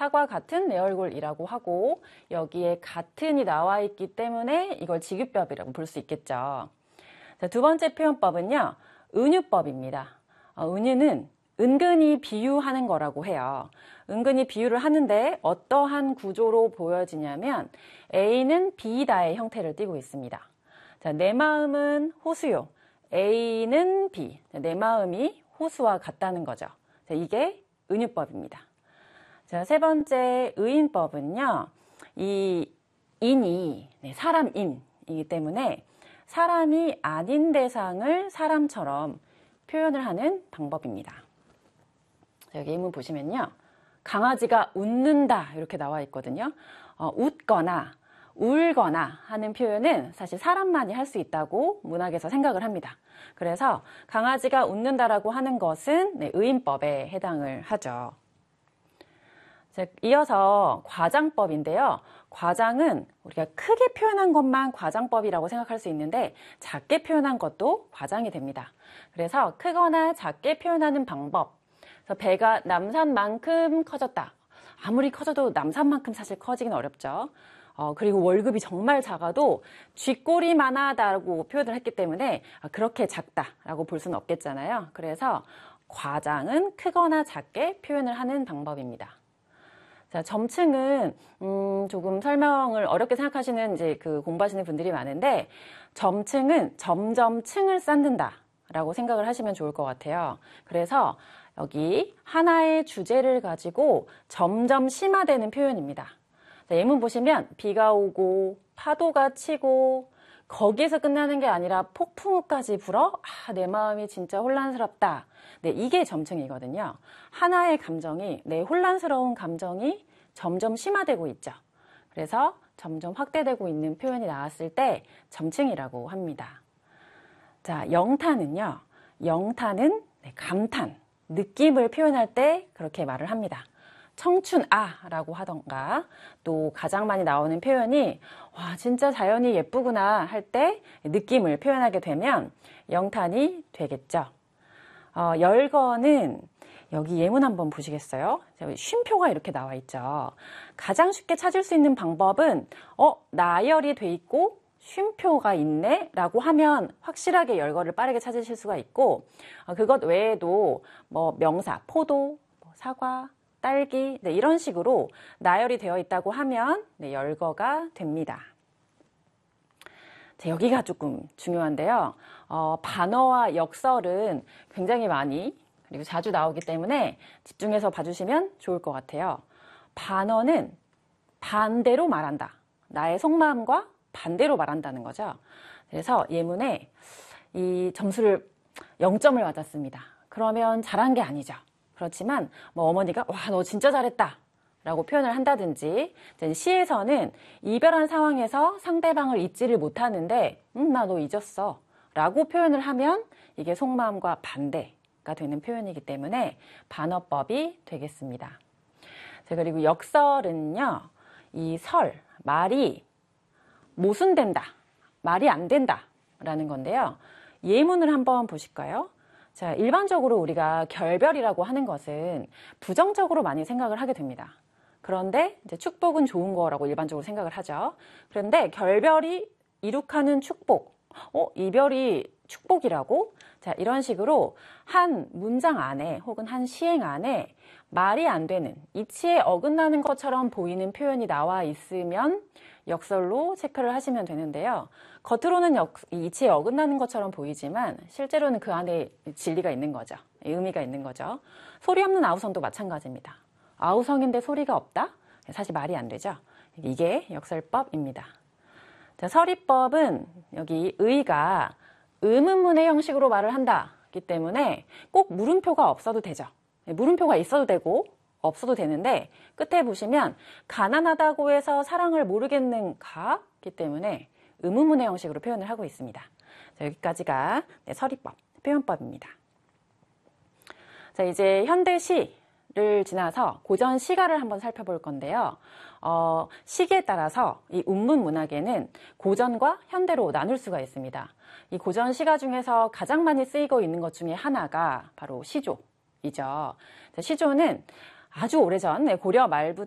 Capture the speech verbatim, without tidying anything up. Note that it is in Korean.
사과 같은 내 얼굴이라고 하고 여기에 같은이 나와 있기 때문에 이걸 직유법이라고 볼 수 있겠죠. 자, 두 번째 표현법은요. 은유법입니다. 어, 은유는 은근히 비유하는 거라고 해요. 은근히 비유를 하는데 어떠한 구조로 보여지냐면 A는 B다의 형태를 띠고 있습니다. 자, 내 마음은 호수요. A는 B. 자, 내 마음이 호수와 같다는 거죠. 자, 이게 은유법입니다. 자, 세 번째 의인법은요. 이 인이 네, 사람인이기 때문에 사람이 아닌 대상을 사람처럼 표현을 하는 방법입니다. 여기 예문 보시면요. 강아지가 웃는다 이렇게 나와 있거든요. 어, 웃거나 울거나 하는 표현은 사실 사람만이 할 수 있다고 문학에서 생각을 합니다. 그래서 강아지가 웃는다라고 하는 것은 네, 의인법에 해당을 하죠. 자, 이어서 과장법인데요. 과장은 우리가 크게 표현한 것만 과장법이라고 생각할 수 있는데 작게 표현한 것도 과장이 됩니다. 그래서 크거나 작게 표현하는 방법. 그래서 배가 남산만큼 커졌다. 아무리 커져도 남산만큼 사실 커지긴 어렵죠. 어, 그리고 월급이 정말 작아도 쥐꼬리만하다고 표현을 했기 때문에 그렇게 작다라고 볼 수는 없겠잖아요. 그래서 과장은 크거나 작게 표현을 하는 방법입니다. 자, 점층은 음, 조금 설명을 어렵게 생각하시는 이제 그 공부하시는 분들이 많은데 점층은 점점 층을 쌓는다라고 생각을 하시면 좋을 것 같아요. 그래서 여기 하나의 주제를 가지고 점점 심화되는 표현입니다. 자, 예문 보시면 비가 오고 파도가 치고 거기에서 끝나는 게 아니라 폭풍우까지 불어? 아, 내 마음이 진짜 혼란스럽다. 네, 이게 점층이거든요. 하나의 감정이, 내 혼란스러운 감정이 점점 심화되고 있죠. 그래서 점점 확대되고 있는 표현이 나왔을 때 점층이라고 합니다. 자, 영탄은요. 영탄은 네, 감탄, 느낌을 표현할 때 그렇게 말을 합니다. 청춘아라고 하던가 또 가장 많이 나오는 표현이 와 진짜 자연이 예쁘구나 할 때 느낌을 표현하게 되면 영탄이 되겠죠. 어, 열거는 여기 예문 한번 보시겠어요? 쉼표가 이렇게 나와 있죠. 가장 쉽게 찾을 수 있는 방법은 어 나열이 돼 있고 쉼표가 있네 라고 하면 확실하게 열거를 빠르게 찾으실 수가 있고 어, 그것 외에도 뭐 명사, 포도, 뭐 사과, 딸기 네, 이런 식으로 나열이 되어 있다고 하면 네, 열거가 됩니다. 자, 여기가 조금 중요한데요. 어, 반어와 역설은 굉장히 많이 그리고 자주 나오기 때문에 집중해서 봐주시면 좋을 것 같아요. 반어는 반대로 말한다. 나의 속마음과 반대로 말한다는 거죠. 그래서 예문에 이 점수를 영 점을 받았습니다. 그러면 잘한 게 아니죠. 그렇지만 뭐 어머니가 와, 너 진짜 잘했다 라고 표현을 한다든지 시에서는 이별한 상황에서 상대방을 잊지를 못하는데 음, 나 너 잊었어 라고 표현을 하면 이게 속마음과 반대가 되는 표현이기 때문에 반어법이 되겠습니다. 자, 그리고 역설은요. 이 설, 말이 모순된다, 말이 안 된다 라는 건데요. 예문을 한번 보실까요? 자, 일반적으로 우리가 결별이라고 하는 것은 부정적으로 많이 생각을 하게 됩니다. 그런데 이제 축복은 좋은 거라고 일반적으로 생각을 하죠. 그런데 결별이 이룩하는 축복, 어, 이별이 축복이라고? 자, 이런 식으로 한 문장 안에 혹은 한 시행 안에 말이 안 되는, 이치에 어긋나는 것처럼 보이는 표현이 나와 있으면 역설로 체크를 하시면 되는데요. 겉으로는 역, 이치에 어긋나는 것처럼 보이지만 실제로는 그 안에 진리가 있는 거죠. 의미가 있는 거죠. 소리 없는 아우성도 마찬가지입니다. 아우성인데 소리가 없다? 사실 말이 안 되죠. 이게 역설법입니다. 자, 서리법은 여기 의가 의문문의 형식으로 말을 한다기 때문에 꼭 물음표가 없어도 되죠. 물음표가 있어도 되고 없어도 되는데 끝에 보시면 가난하다고 해서 사랑을 모르겠는가기 때문에 의문문의 형식으로 표현을 하고 있습니다. 자, 여기까지가 네, 서리법, 표현법입니다. 자, 이제 현대시를 지나서 고전 시가를 한번 살펴볼 건데요. 어, 시기에 따라서 이 운문 문학에는 고전과 현대로 나눌 수가 있습니다. 이 고전 시가 중에서 가장 많이 쓰이고 있는 것 중에 하나가 바로 시조이죠. 자, 시조는 아주 오래전 고려 말부